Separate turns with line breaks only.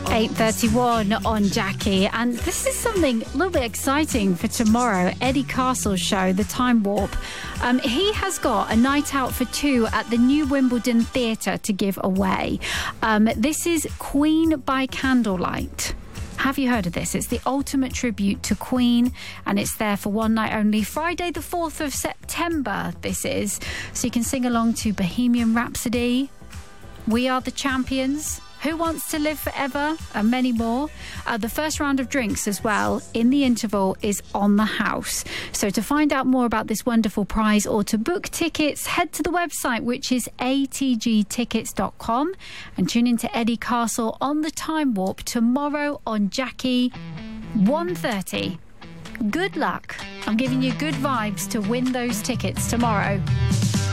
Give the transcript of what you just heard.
8:31 on Jackie, and this is something a little bit exciting for tomorrow. Eddie Castle's show, The Time Warp. He has got a night out for two at the New Wimbledon Theatre to give away. This is Queen by Candlelight. Have you heard of this? It's the ultimate tribute to Queen, and it's there for one night only. Friday the 4th of September, this is. So you can sing along to Bohemian Rhapsody, We Are the Champions, Who Wants to Live Forever, and many more. The first round of drinks as well in the interval is on the house. So to find out more about this wonderful prize or to book tickets, head to the website, which is atgtickets.com, and tune in to Eddie Castle on The Time Warp tomorrow on Jackie, 1:30. Good luck. I'm giving you good vibes to win those tickets tomorrow.